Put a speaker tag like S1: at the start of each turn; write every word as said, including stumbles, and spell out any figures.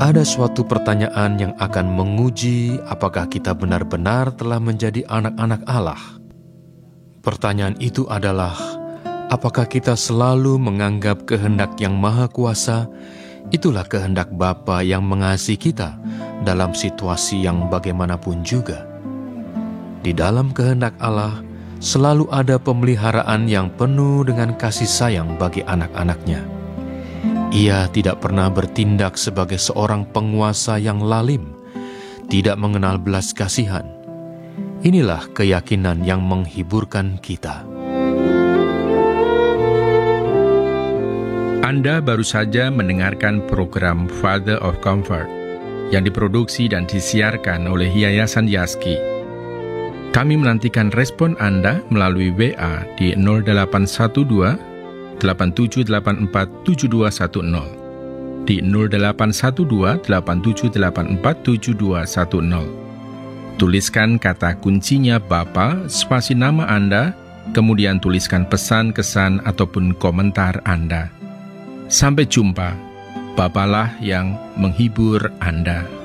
S1: Ada suatu pertanyaan yang akan menguji apakah kita benar-benar telah menjadi anak-anak Allah. Pertanyaan itu adalah, apakah kita selalu menganggap kehendak yang Maha Kuasa itulah kehendak Bapa yang mengasihi kita dalam situasi yang bagaimanapun juga? Di dalam kehendak Allah, selalu ada pemeliharaan yang penuh dengan kasih sayang bagi anak-anaknya. Ia tidak pernah bertindak sebagai seorang penguasa yang lalim, tidak mengenal belas kasihan. Inilah keyakinan yang menghiburkan kita.
S2: Anda baru saja mendengarkan program Father of Comfort yang diproduksi dan disiarkan oleh Yayasan Yaski. Kami menantikan respon Anda melalui W A di nol delapan satu dua delapan tujuh delapan empat tujuh dua satu nol, di nol delapan satu dua delapan tujuh delapan empat tujuh dua satu nol. Tuliskan kata kuncinya Bapa, spasi nama Anda, kemudian tuliskan pesan, kesan, ataupun komentar Anda. Sampai jumpa, Bapalah yang menghibur Anda.